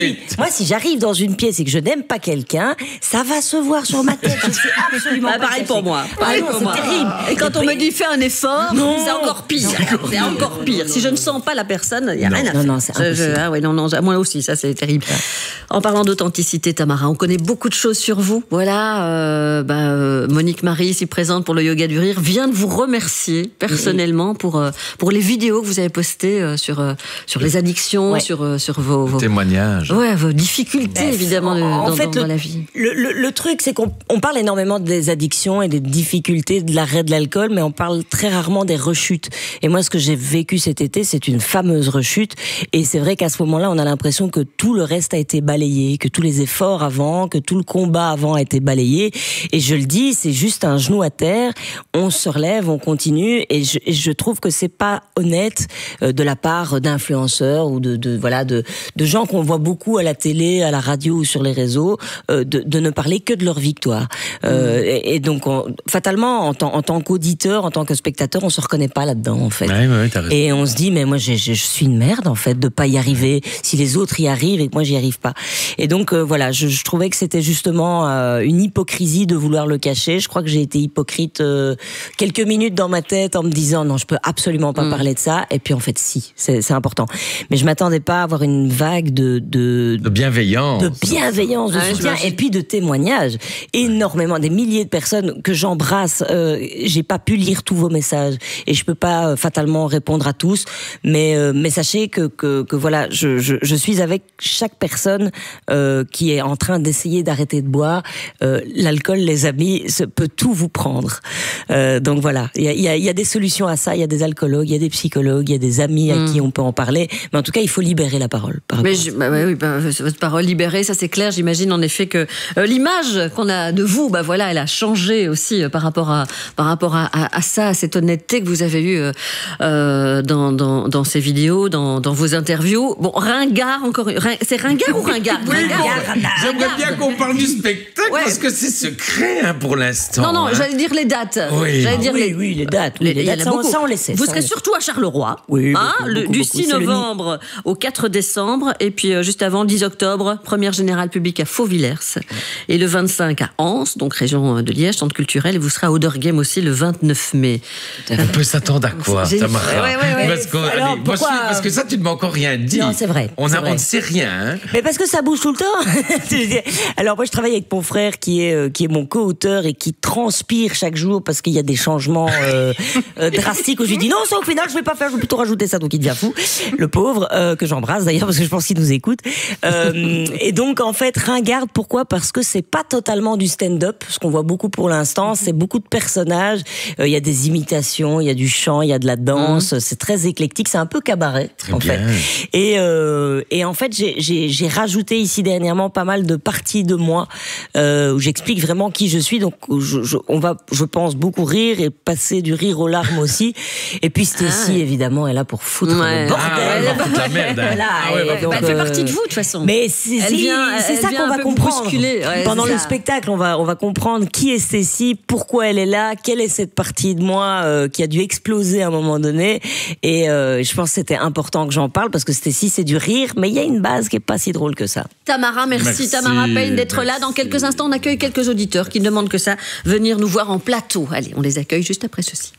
Moi, si j'arrive dans une pièce et que je n'aime pas quelqu'un, ça va se voir sur ma tête. Je sais absolument pas. Pareil pour moi. Pareil pour moi. C'est terrible. Et quand on me dit fais un effort, c'est encore pire. C'est encore pire. Si je ne sens pas la personne, il n'y a rien à faire. Non, c'est impossible. Ah oui, non, moi aussi, ça c'est terrible. En parlant d'authenticité, Tamara, on connaît beaucoup de choses sur vous. Voilà, Monique Marie, ici présente pour le Yoga du Rire, vient de vous remercier personnellement pour les vidéos que vous avez postées sur les addictions, sur vos témoignages. Ouais, vos difficultés, évidemment, dans la vie. Le truc, c'est qu'on parle énormément des addictions et des difficultés de l'arrêt de l'alcool, mais on parle très rarement des rechutes. Et moi, ce que j'ai vécu cet été, c'est une fameuse rechute. Et c'est vrai qu'à ce moment-là, on a l'impression que tout le reste a été balayé, que tous les efforts avant, que tout le combat avant a été balayé. Et je le dis, c'est juste un genou à terre. On se relève, on continue. Et je trouve que c'est pas honnête de la part d'influenceurs ou de gens qu'on voit beaucoup à la télé, à la radio ou sur les réseaux, de ne parler que de leur victoire. Et donc, fatalement, en tant qu'auditeur, en tant que spectateur, on se reconnaît pas là-dedans, en fait. Ouais, t'as raison. Et on se dit, mais moi, je suis une merde, en fait, de pas y arriver. Si les autres y arrivent et que moi, j'y arrive pas. Et donc, voilà, je trouvais que c'était justement une hypocrisie de vouloir le cacher. Je crois que j'ai été hypocrite quelques minutes dans ma tête en me disant, non, je peux absolument pas parler de ça. Et puis, en fait, si, c'est important. Mais je m'attendais pas à avoir une vague de bienveillance, de soutien et puis de témoignages. Énormément, des milliers de personnes que j'embrasse. J'ai pas pu lire tous vos messages et je peux pas fatalement répondre à tous. Mais sachez que voilà, je suis avec chaque personne qui est en train d'essayer d'arrêter de boire. L'alcool, les amis, peut tout vous prendre. Donc voilà, il y a des solutions à ça. Il y a des alcoologues, il y a des psychologues, il y a des amis à qui on peut en parler. Mais en tout cas, il faut libérer la parole. Votre parole libérée, ça c'est clair. J'imagine en effet que l'image qu'on a de vous, elle a changé aussi par rapport à ça, à cette honnêteté que vous avez eue dans ces vidéos, dans vos interviews. Bon, ringard encore. C'est ringard ou ringard? J'aimerais bien qu'on parle du spectacle parce que c'est secret pour l'instant. Non, j'allais dire les dates. Oui, les dates. Les dates, ça on les sait. Vous serez surtout à Charleroi. Oui, du 6 novembre au 4 décembre. Et puis juste avant, 10 octobre, première générale publique à Faux-Villers. Et le 25 à Anse, donc région de Liège, centre culturel. Et vous serez à Auderghem aussi le 29 mai. On peut s'attendre à quoi, Tamara? Ouais. Parce que ça, tu ne m'as encore rien dit. Non, c'est vrai. On ne sait rien. Mais parce que ça bouge tout le temps. Alors moi, je travaille avec mon frère qui est mon co-auteur et qui transpire chaque jour parce qu'il y a des changements drastiques où je lui dis non, ça au final je vais pas faire, je vais plutôt rajouter ça, donc il devient fou, le pauvre, que j'embrasse d'ailleurs parce que je pense qu'il nous écoute. Et donc en fait, ringarde, pourquoi? Parce que c'est pas totalement du stand-up, ce qu'on voit beaucoup pour l'instant, c'est beaucoup de personnages, il y a des imitations, il y a du chant, il y a de la danse, c'est très éclectique, c'est un peu cabaret très en bien. Fait. Et en fait, j'ai rajouté ici dernièrement pas mal de parties de moi où j'explique vraiment qui je suis, donc on va, je pense, beaucoup rire et passer du rire aux larmes aussi. Et puis Stécie, évidemment, est là pour foutre le bordel. La merde. Elle fait partie de vous de toute façon. Mais c'est ça qu'on va comprendre. Pendant le spectacle, on va comprendre qui est Stécie, pourquoi elle est là, quelle est cette partie de moi qui a dû exploser à un moment donné. Et je pense que c'était important que j'en parle parce que Stécie, c'est du rire, mais il y a une base qui est pas si drôle que ça. Tamara, merci Tamara Payne d'être là. Dans quelques instants, on accueille quelques auditeurs qui ne demandent que ça, venir nous voir en plateau. Allez, on les accueille juste après ceci.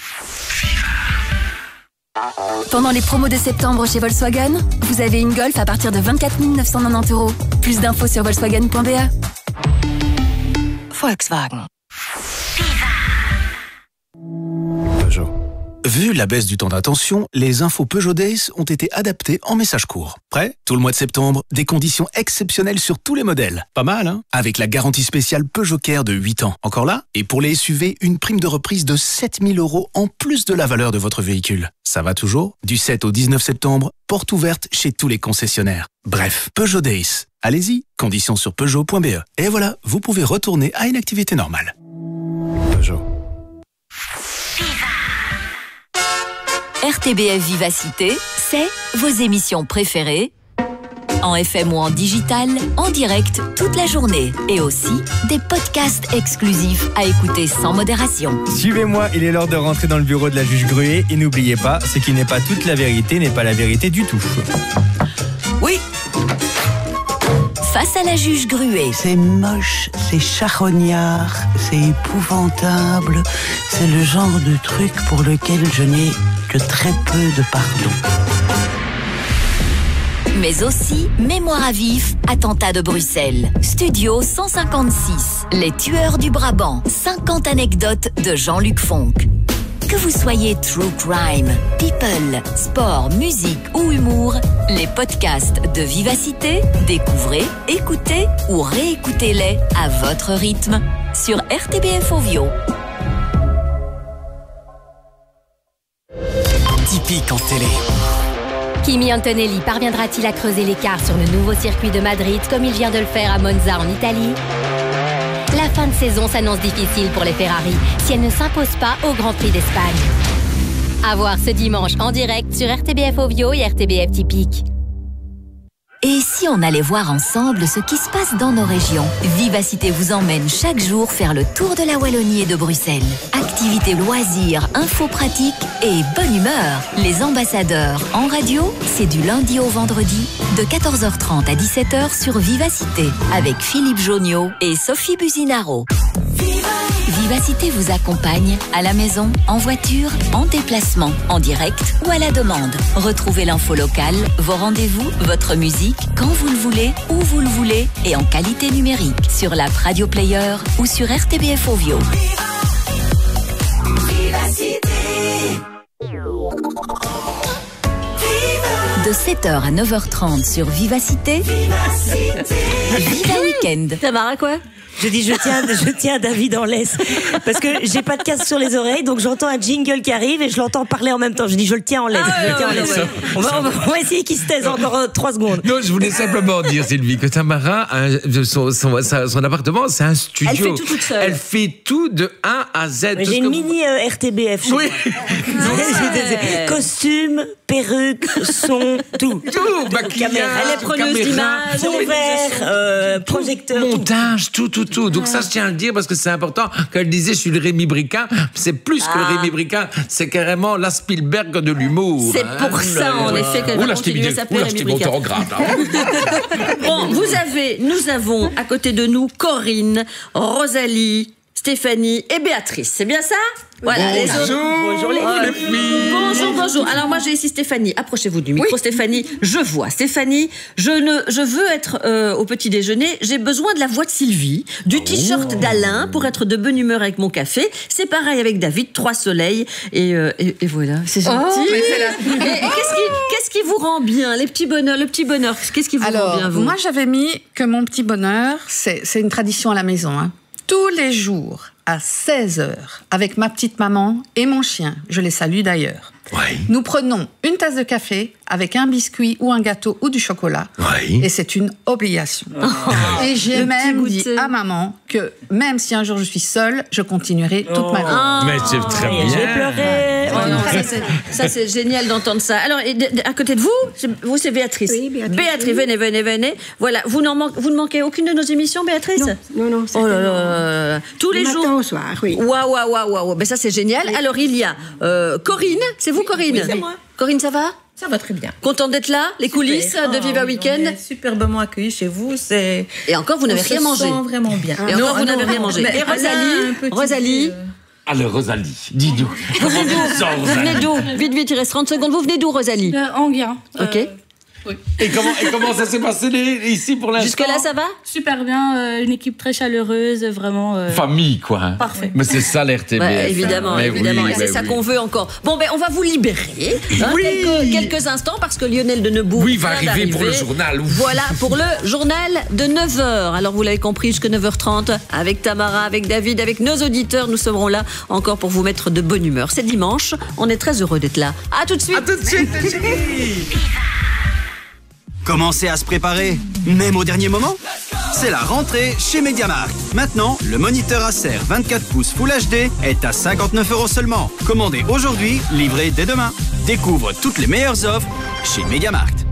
Pendant les promos de septembre chez Volkswagen, vous avez une Golf à partir de 24 990 €. Plus d'infos sur volkswagen.be. Volkswagen. Peugeot. Vu la baisse du temps d'attention, les infos Peugeot Days ont été adaptées en message court. Prêt? Tout le mois de septembre, des conditions exceptionnelles sur tous les modèles. Pas mal, hein? Avec la garantie spéciale Peugeot Care de 8 ans. Encore là? Et pour les SUV, une prime de reprise de 7 000 € en plus de la valeur de votre véhicule. Ça va toujours? Du 7 au 19 septembre, porte ouverte chez tous les concessionnaires. Bref, Peugeot Days. Allez-y, conditions sur Peugeot.be. Et voilà, vous pouvez retourner à une activité normale. Peugeot. RTBF Vivacité, c'est vos émissions préférées, en FM ou en digital, en direct toute la journée. Et aussi des podcasts exclusifs à écouter sans modération. Suivez-moi, il est l'heure de rentrer dans le bureau de la juge Gruet. Et n'oubliez pas, ce qui n'est pas toute la vérité n'est pas la vérité du tout. Oui. face à la juge Gruet. C'est moche, c'est charognard, c'est épouvantable. C'est le genre de truc pour lequel je n'ai que très peu de pardon. Mais aussi Mémoire à vif, attentat de Bruxelles. Studio 156, Les tueurs du Brabant. 50 anecdotes de Jean-Luc Fonck. Que vous soyez true crime, people, sport, musique ou humour, les podcasts de Vivacité, découvrez, écoutez ou réécoutez-les à votre rythme sur RTBF Ovio. Typique en télé. Kimi Antonelli parviendra-t-il à creuser l'écart sur le nouveau circuit de Madrid comme il vient de le faire à Monza en Italie ? La fin de saison s'annonce difficile pour les Ferrari si elles ne s'imposent pas au Grand Prix d'Espagne. À voir ce dimanche en direct sur RTBF Ovio et RTBF Typique. Et si on allait voir ensemble ce qui se passe dans nos régions ? Vivacité vous emmène chaque jour faire le tour de la Wallonie et de Bruxelles. Activités, loisirs, infos pratiques et bonne humeur. Les ambassadeurs en radio, c'est du lundi au vendredi de 14h30 à 17h sur Vivacité avec Philippe Joniot et Sophie Buzinaro. Vivacité vous accompagne à la maison, en voiture, en déplacement, en direct ou à la demande. Retrouvez l'info locale, vos rendez-vous, votre musique, quand vous le voulez, où vous le voulez et en qualité numérique sur l'app Radio Player ou sur RTBF Ovio. De 7h à 9h30 sur Vivacité. Viva Weekend. Ça marre à quoi ? Je dis, je tiens David en laisse. Parce que j'ai pas de casque sur les oreilles, donc j'entends un jingle qui arrive et je l'entends parler en même temps. Je dis, je le tiens en laisse. On va essayer qu'il se taise encore 3 secondes. Non, je voulais simplement dire, Sylvie, que Tamara, son appartement, c'est un studio. Elle fait tout toute seule. Elle fait tout de A à Z. J'ai une mini RTBF. Oui. Costume, perruque, son, tout. Tout, maquillage, Elle est preneuse d'images, fond vert, projecteur. Montage, tout. Donc ça, je tiens à le dire parce que c'est important. Quand elle disait, je suis le Rémi Bricain, c'est plus que le Rémi Bricain, c'est carrément la Spielberg de l'humour. C'est pour ça, en effet, qu'elle va continuer à s'appeler Rémi Bricain. Bon, nous avons à côté de nous Corinne, Rosalie, Stéphanie et Béatrice. C'est bien ça ? Voilà, les autres. Bonjour les filles. Bonjour. Alors moi j'ai ici Stéphanie. Approchez-vous du micro, oui. Stéphanie. Je vois. Stéphanie, je veux être au petit déjeuner. J'ai besoin de la voix de Sylvie, du t-shirt d'Alain pour être de bonne humeur avec mon café. C'est pareil avec David, 3 soleils et voilà. C'est gentil. Et qu'est-ce qui vous rend bien, le petit bonheur. Qu'est-ce qui vous rend bien vous ? Moi j'avais mis que mon petit bonheur, c'est une tradition à la maison. Hein. Tous les jours, à 16h, avec ma petite maman et mon chien, je les salue d'ailleurs. Oui. Nous prenons une tasse de café avec un biscuit ou un gâteau ou du chocolat. Oui. Et c'est une obligation. Et j'ai même dit à maman que même si un jour je suis seule, je continuerai toute ma vie. Mais c'est très bien. J'ai pleuré. Ça c'est génial d'entendre ça. Alors, à côté de vous, c'est Béatrice. Oui, Béatrice, venez. Voilà, vous ne manquez aucune de nos émissions, Béatrice ? Non. Oh là là. Tous les jours. Matin au soir, oui. Waouh. Ben ça c'est génial. Oui. Alors il y a Corinne. C'est vous, Corinne ? Oui, c'est moi. Corinne, ça va ? Ça va très bien. Contente d'être là ? Les coulisses de Viva Weekend ? Superbement accueillis chez vous. Et encore, vous n'avez rien mangé. On se sent vraiment bien. Et encore, vous n'avez rien mangé. Et Rosalie. Alors, Rosalie, dis-nous. Vous venez d'où ? Vite, il reste 30 secondes. Vous venez d'où, Rosalie ? Enghien. Ok. Oui. Et comment ça s'est passé ici pour l'instant ? Jusque-là, ça va ? Super bien, une équipe très chaleureuse, vraiment... Famille, quoi. Hein. Parfait. Mais c'est ça l'RTBF. Ouais, évidemment. Oui, c'est ça qu'on veut encore. Bon, on va vous libérer quelques instants parce que Lionel de Neubourg va arriver pour le journal. Ouf. Voilà, pour le journal de 9h. Alors, vous l'avez compris, jusqu'à 9h30, avec Tamara, avec David, avec nos auditeurs, nous serons là encore pour vous mettre de bonne humeur. C'est dimanche, on est très heureux d'être là. À tout de suite. Commencez à se préparer, même au dernier moment. C'est la rentrée chez MediaMarkt. Maintenant, le moniteur Acer 24 pouces Full HD est à 59 € seulement. Commandez aujourd'hui, livré dès demain. Découvre toutes les meilleures offres chez MediaMarkt.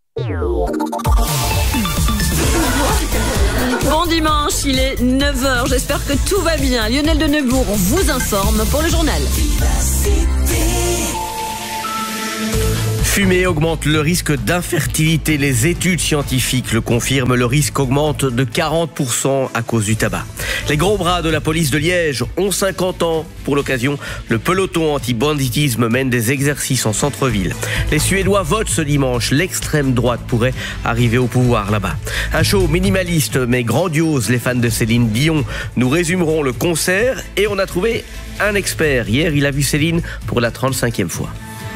Bon dimanche, il est 9h. J'espère que tout va bien. Lionel de Neubourg vous informe pour le journal. Fumer augmente le risque d'infertilité. Les études scientifiques le confirment. Le risque augmente de 40% à cause du tabac. Les gros bras de la police de Liège ont 50 ans. Pour l'occasion, le peloton anti-banditisme mène des exercices en centre-ville. Les Suédois votent ce dimanche. L'extrême droite pourrait arriver au pouvoir là-bas. Un show minimaliste mais grandiose. Les fans de Céline Dion nous résumeront le concert et on a trouvé un expert. Hier, il a vu Céline pour la 35e fois.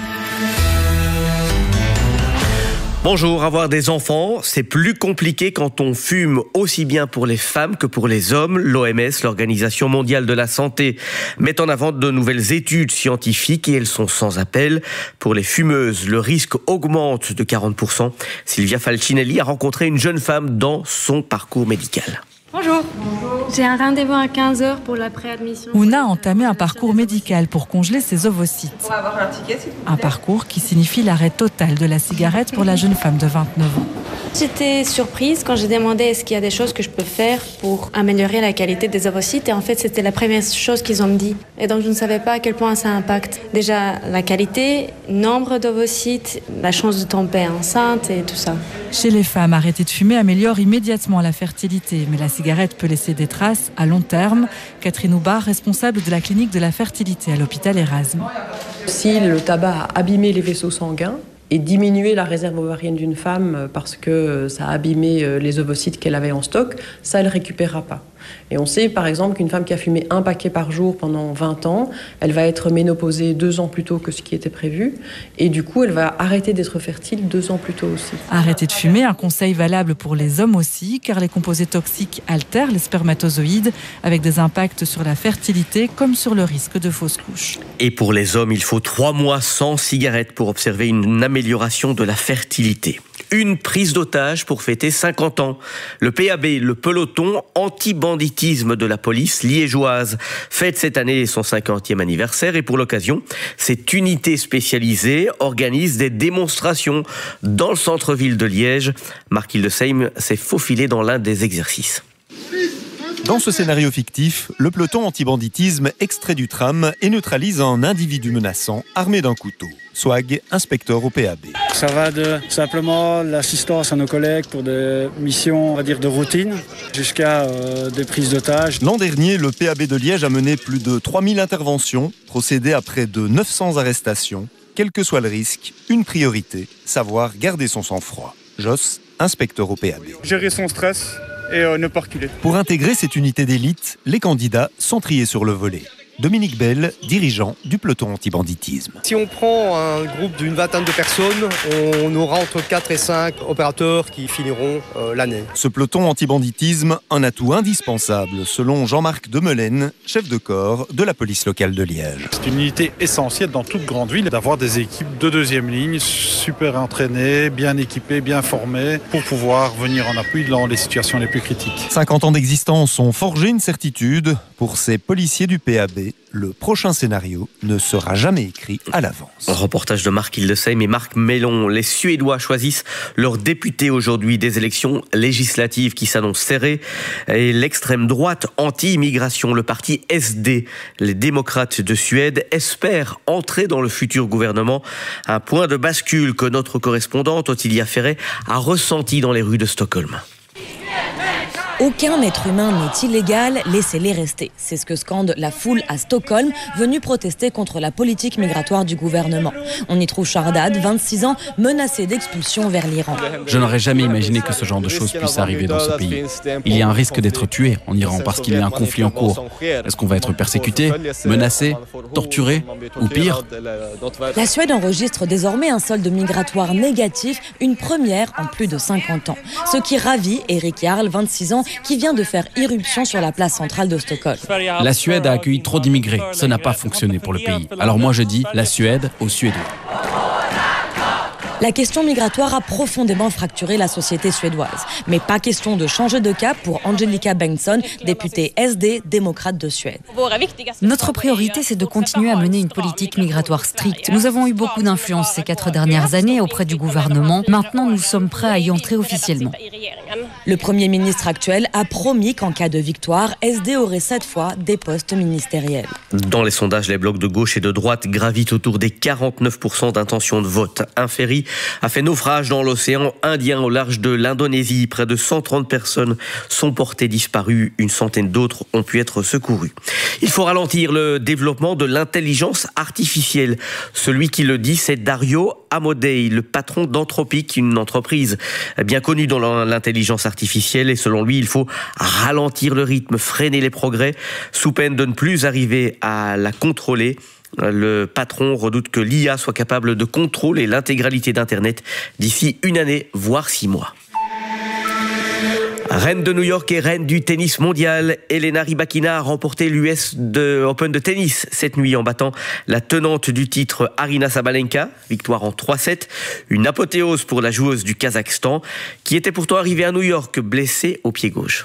Bonjour, avoir des enfants, c'est plus compliqué quand on fume, aussi bien pour les femmes que pour les hommes. L'OMS, l'Organisation mondiale de la santé, met en avant de nouvelles études scientifiques et elles sont sans appel. Pour les fumeuses, le risque augmente de 40%. Silvia Falcinelli a rencontré une jeune femme dans son parcours médical. Bonjour. J'ai un rendez-vous à 15h pour la préadmission. Ouna a entamé un parcours médical pour congeler ses ovocytes. On va avoir un ticket, s'il vous plaît. Un parcours qui signifie l'arrêt total de la cigarette pour la jeune femme de 29 ans. J'étais surprise quand j'ai demandé est-ce qu'il y a des choses que je peux faire pour améliorer la qualité des ovocytes. Et en fait, c'était la première chose qu'ils ont dit. Et donc, je ne savais pas à quel point ça impacte. Déjà, la qualité, nombre d'ovocytes, la chance de tomber enceinte et tout ça. Chez les femmes, arrêter de fumer améliore immédiatement la fertilité. Mais la cigarette peut laisser des traces à long terme. Catherine Houbar, responsable de la clinique de la fertilité à l'hôpital Erasme. Si le tabac a abîmé les vaisseaux sanguins et diminué la réserve ovarienne d'une femme parce que ça a abîmé les ovocytes qu'elle avait en stock, ça, elle ne récupérera pas. Et on sait par exemple qu'une femme qui a fumé un paquet par jour pendant 20 ans, elle va être ménopausée 2 ans plus tôt que ce qui était prévu. Et du coup, elle va arrêter d'être fertile 2 ans plus tôt aussi. Arrêter de fumer, un conseil valable pour les hommes aussi, car les composés toxiques altèrent les spermatozoïdes avec des impacts sur la fertilité comme sur le risque de fausses couches. Et pour les hommes, il faut 3 mois sans cigarette pour observer une amélioration de la fertilité. Une prise d'otage pour fêter 50 ans. Le PAB, le peloton anti-banditisme de la police liégeoise, fête cette année son 50e anniversaire et pour l'occasion, cette unité spécialisée organise des démonstrations dans le centre-ville de Liège. Marc Hildesheim s'est faufilé dans l'un des exercices. Dans ce scénario fictif, le peloton anti-banditisme extrait du tram et neutralise un individu menaçant armé d'un couteau. Swag, inspecteur au PAB. Ça va de simplement l'assistance à nos collègues pour des missions, on va dire, de routine, jusqu'à des prises d'otages. L'an dernier, le PAB de Liège a mené plus de 3000 interventions, procédé à près de 900 arrestations. Quel que soit le risque, une priorité, savoir garder son sang-froid. Joss, inspecteur au PAB. Gérer son stress et ne pas reculer. Pour intégrer cette unité d'élite, les candidats sont triés sur le volet. Dominique Bell, dirigeant du peloton anti-banditisme. Si on prend un groupe d'une vingtaine de personnes, on aura entre 4 et 5 opérateurs qui finiront l'année. Ce peloton anti-banditisme, un atout indispensable, selon Jean-Marc Demelaine, chef de corps de la police locale de Liège. C'est une unité essentielle dans toute grande ville, d'avoir des équipes de deuxième ligne, super entraînées, bien équipées, bien formées, pour pouvoir venir en appui dans les situations les plus critiques. 50 ans d'existence ont forgé une certitude. Pour ces policiers du PAB, le prochain scénario ne sera jamais écrit à l'avance. Reportage de Marc Hildesheim et Marc Mellon. Les Suédois choisissent leurs députés aujourd'hui, des élections législatives qui s'annoncent serrées. Et l'extrême droite anti-immigration, le parti SD, les démocrates de Suède, espèrent entrer dans le futur gouvernement. Un point de bascule que notre correspondante Ottilia Ferret a ressenti dans les rues de Stockholm. Aucun être humain n'est illégal, laissez-les rester. C'est ce que scande la foule à Stockholm, venue protester contre la politique migratoire du gouvernement. On y trouve Shardad, 26 ans, menacé d'expulsion vers l'Iran. Je n'aurais jamais imaginé que ce genre de choses puisse arriver dans ce pays. Il y a un risque d'être tué en Iran parce qu'il y a un conflit en cours. Est-ce qu'on va être persécuté, menacé, torturé ou pire ? La Suède enregistre désormais un solde migratoire négatif, une première en plus de 50 ans. Ce qui ravit Erik Jarl, 26 ans, qui vient de faire irruption sur la place centrale de Stockholm. La Suède a accueilli trop d'immigrés. Ça n'a pas fonctionné pour le pays. Alors moi je dis la Suède aux Suédois. La question migratoire a profondément fracturé la société suédoise. Mais pas question de changer de cap pour Angelika Bengtsson, députée SD, démocrate de Suède. Notre priorité, c'est de continuer à mener une politique migratoire stricte. Nous avons eu beaucoup d'influence ces 4 dernières années auprès du gouvernement. Maintenant, nous sommes prêts à y entrer officiellement. Le Premier ministre actuel a promis qu'en cas de victoire, SD aurait cette fois des postes ministériels. Dans les sondages, les blocs de gauche et de droite gravitent autour des 49% d'intention de vote. Un ferry a fait naufrage dans l'océan Indien au large de l'Indonésie. Près de 130 personnes sont portées disparues. Une centaine d'autres ont pu être secourues. Il faut ralentir le développement de l'intelligence artificielle. Celui qui le dit, c'est Dario Amodei, le patron d'Anthropic, une entreprise bien connue dans l'intelligence artificielle. Et selon lui, il faut ralentir le rythme, freiner les progrès, sous peine de ne plus arriver à la contrôler. Le patron redoute que l'IA soit capable de contrôler l'intégralité d'Internet d'ici 1 année, voire 6 mois. Reine de New York et reine du tennis mondial, Elena Rybakina a remporté l'US Open de tennis cette nuit en battant la tenante du titre Aryna Sabalenka. Victoire en 3-7. Une apothéose pour la joueuse du Kazakhstan qui était pourtant arrivée à New York blessée au pied gauche.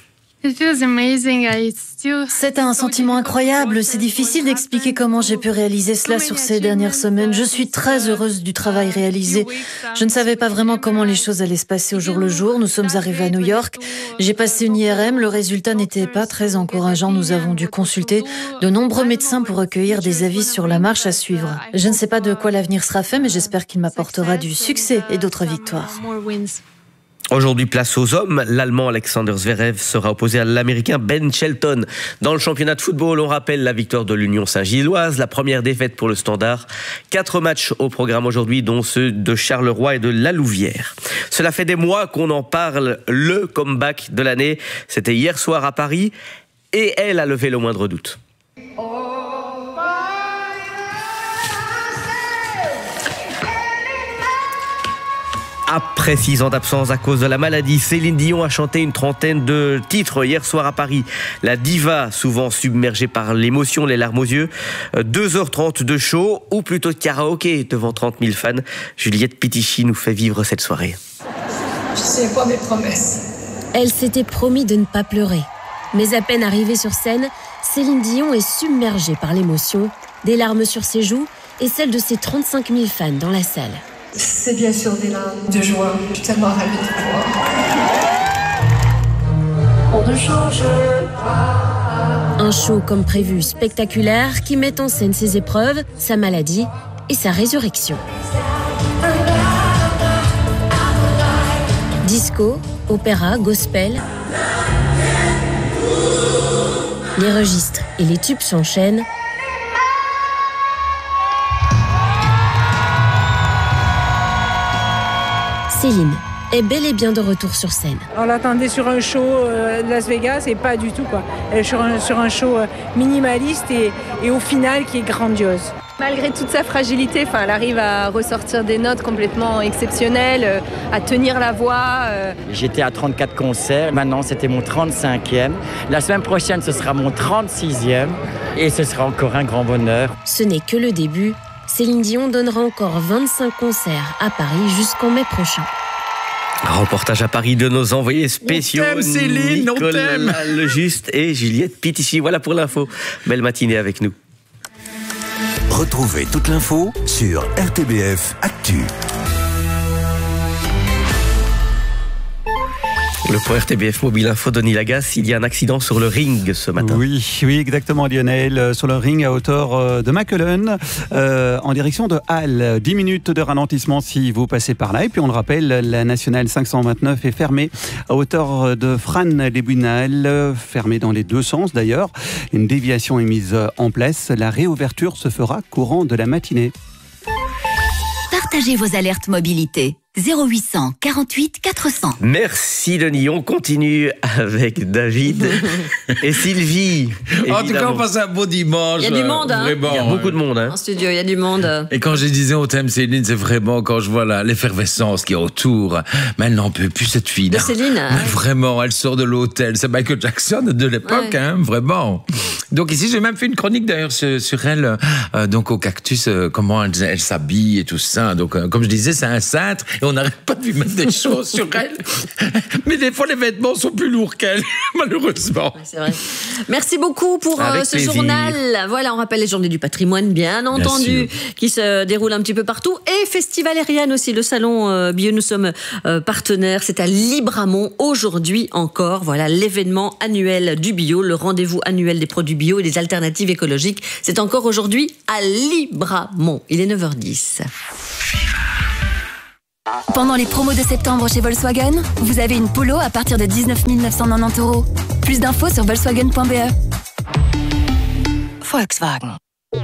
C'est un sentiment incroyable. C'est difficile d'expliquer comment j'ai pu réaliser cela sur ces dernières semaines. Je suis très heureuse du travail réalisé. Je ne savais pas vraiment comment les choses allaient se passer au jour le jour. Nous sommes arrivés à New York. J'ai passé une IRM. Le résultat n'était pas très encourageant. Nous avons dû consulter de nombreux médecins pour recueillir des avis sur la marche à suivre. Je ne sais pas de quoi l'avenir sera fait, mais j'espère qu'il m'apportera du succès et d'autres victoires. Aujourd'hui, place aux hommes. L'Allemand Alexander Zverev sera opposé à l'Américain Ben Shelton. Dans le championnat de football, on rappelle la victoire de l'Union Saint-Gilloise, la première défaite pour le Standard. 4 matchs au programme aujourd'hui, dont ceux de Charleroi et de La Louvière. Cela fait des mois qu'on en parle. Le comeback de l'année, c'était hier soir à Paris. Et elle a levé le moindre doute. Après 6 ans d'absence à cause de la maladie, Céline Dion a chanté une trentaine de titres hier soir à Paris. La diva, souvent submergée par l'émotion, les larmes aux yeux. 2h30 de show, ou plutôt de karaoké devant 30 000 fans. Juliette Pitichy nous fait vivre cette soirée. Je sais pas mes promesses. Elle s'était promis de ne pas pleurer. Mais à peine arrivée sur scène, Céline Dion est submergée par l'émotion, des larmes sur ses joues et celles de ses 35 000 fans dans la salle. C'est bien sûr des larmes de joie. Je suis tellement ravie de voir. On ne change pas. Un show comme prévu spectaculaire qui met en scène ses épreuves, sa maladie et sa résurrection. Disco, opéra, gospel. Les registres et les tubes s'enchaînent. Céline est bel et bien de retour sur scène. On l'attendait sur un show de Las Vegas et pas du tout, quoi. Sur un show minimaliste et au final qui est grandiose. Malgré toute sa fragilité, elle arrive à ressortir des notes complètement exceptionnelles, à tenir la voix. J'étais à 34 concerts, maintenant c'était mon 35e. La semaine prochaine, ce sera mon 36e et ce sera encore un grand bonheur. Ce n'est que le début. Céline Dion donnera encore 25 concerts à Paris jusqu'en mai prochain. Reportage à Paris de nos envoyés spéciaux. On t'aime, Céline, on t'aime. Nicolas Lejuste et Juliette Pitichy. Voilà pour l'info. Belle matinée avec nous. Retrouvez toute l'info sur RTBF Actu. Le point RTBF Mobile Info, Denis Lagasse, il y a un accident sur le ring ce matin. Oui, exactement Lionel, sur le ring à hauteur de Mackelen, en direction de Halle. 10 minutes de ralentissement si vous passez par là. Et puis on le rappelle, la nationale 529 est fermée à hauteur de Frasnes-les-Bunal, fermée dans les deux sens d'ailleurs. Une déviation est mise en place. La réouverture se fera courant de la matinée. Partagez vos alertes mobilité. 0800 48 400. Merci Denis, on continue avec David et Sylvie. En tout cas, on passe un beau dimanche. Il y a du monde, hein. Vraiment, il y a beaucoup de monde. En studio, il y a du monde. Et quand je disais on t'aime Céline, c'est vraiment quand je vois l'effervescence qui est autour. Mais elle n'en peut plus cette fille. De Céline. Mais vraiment, elle sort de l'hôtel. C'est Michael Jackson de l'époque, Ouais. hein, vraiment. Donc ici, j'ai même fait une chronique d'ailleurs sur elle, donc au cactus, comment elle s'habille et tout ça. Donc comme je disais, c'est un cintre et on n'arrête pas de lui mettre des choses sur elle. Mais des fois, les vêtements sont plus lourds qu'elle, malheureusement. C'est vrai. Merci beaucoup pour ce plaisir. journal. Voilà, on rappelle les journées du patrimoine, bien entendu, qui se déroulent un petit peu partout. Et Festival Ariane aussi, le salon bio. Nous sommes partenaires. C'est à Libramont aujourd'hui encore. Voilà, l'événement annuel du bio, le rendez-vous annuel des produits bio et des alternatives écologiques. C'est encore aujourd'hui à Libramont. Il est 9h10. Pendant les promos de septembre chez Volkswagen, vous avez une Polo à partir de 19 990 €. Plus d'infos sur volkswagen.be. Volkswagen.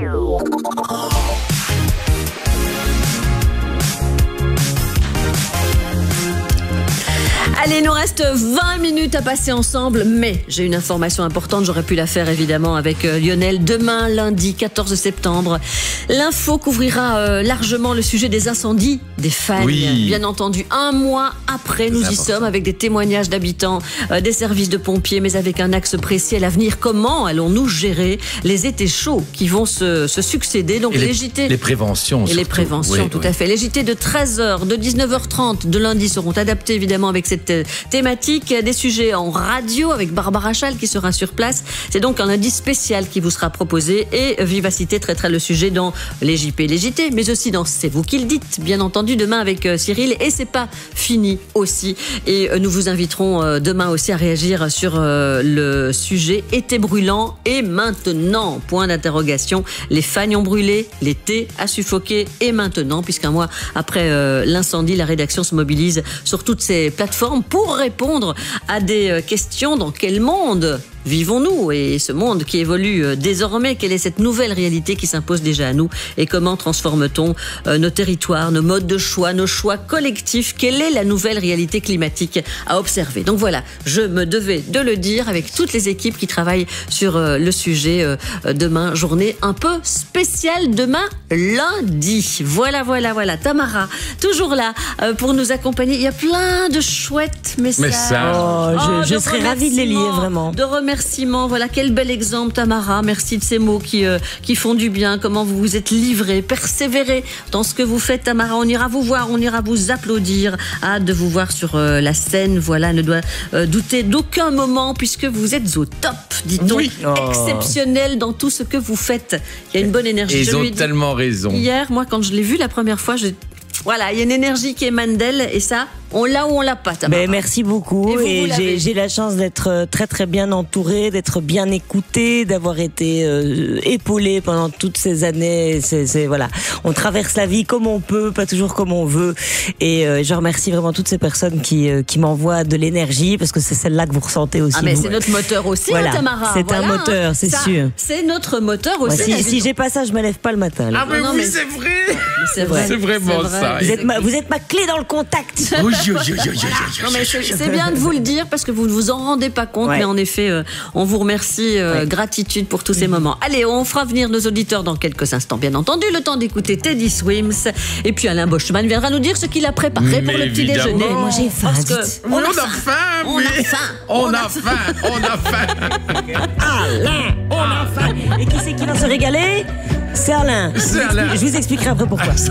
Allez, il nous reste 20 minutes à passer ensemble, mais j'ai une information importante, j'aurais pu la faire évidemment avec Lionel. Demain, lundi 14 septembre, l'info couvrira largement le sujet des incendies des Fagnes. Oui. Bien entendu, un mois après, nous y sommes avec des témoignages d'habitants, des services de pompiers, mais avec un axe précis à l'avenir. Comment allons-nous gérer les étés chauds qui vont se succéder? Donc les JT... Les préventions. Et surtout. les préventions, tout à fait. Les JT de 13h, de 19h30 de lundi seront adaptés évidemment avec cette thématique. Des sujets en radio avec Barbara Chal qui sera sur place. C'est donc un lundi spécial qui vous sera proposé et Vivacité traitera le sujet dans les JP et les JT, mais aussi dans C'est vous qui le dites, bien entendu, demain avec Cyril. Et c'est pas fini aussi. Et nous vous inviterons demain aussi à réagir sur le sujet été brûlant et maintenant. Point d'interrogation. Les Fagnes ont brûlé, l'été a suffoqué et maintenant, puisqu'un mois après l'incendie, la rédaction se mobilise sur toutes ces plateformes pour répondre à des questions. Dans quel monde vivons-nous? Et ce monde qui évolue désormais, quelle est cette nouvelle réalité qui s'impose déjà à nous? Et comment transforme-t-on nos territoires, nos modes de choix, nos choix collectifs? Quelle est la nouvelle réalité climatique à observer? Donc voilà, je me devais de le dire avec toutes les équipes qui travaillent sur le sujet. Demain, journée un peu spéciale, demain lundi. Voilà. Tamara, toujours là pour nous accompagner. Il y a plein de chouettes messages. Je serais ravie de les lire, vraiment. De remerciements, voilà, quel bel exemple, Tamara. Merci de ces mots qui font du bien. Comment vous vous êtes livré, persévéré dans ce que vous faites, Tamara. On ira vous voir, on ira vous applaudir. Hâte de vous voir sur la scène. Voilà, ne doit douter d'aucun moment puisque vous êtes au top, dit-on. Oui. Exceptionnel dans tout ce que vous faites. Il y a une bonne énergie. Et ils ont tellement raison. Hier, moi, quand je l'ai vu la première fois, voilà, il y a une énergie qui émane d'elle et ça, on l'a ou on l'a pas, Tamara. Merci beaucoup et j'ai la chance d'être très très bien entourée, d'être bien écoutée, d'avoir été épaulée pendant toutes ces années. Voilà, on traverse la vie comme on peut, pas toujours comme on veut. Et je remercie vraiment toutes ces personnes qui m'envoient de l'énergie parce que c'est celle-là que vous ressentez aussi. Ah mais c'est notre moteur aussi, voilà. Tamara. C'est un moteur, c'est sûr. C'est notre moteur aussi. Moi, si j'ai pas ça, je me lève pas le matin. Là. Ah mais oui, c'est vrai. C'est vraiment ça. Vous êtes ma clé dans le contact. Non, mais c'est bien de vous le dire parce que vous ne vous en rendez pas compte, mais en effet, on vous remercie, gratitude pour tous ces moments. Allez, on fera venir nos auditeurs dans quelques instants, bien entendu, le temps d'écouter Teddy Swims et puis Alain Boschman viendra nous dire ce qu'il a préparé pour le petit déjeuner. Moi j'ai faim. On a faim. Alain, on a faim. Et qui c'est qui va se régaler? C'est Alain. Je vous expliquerai après pourquoi.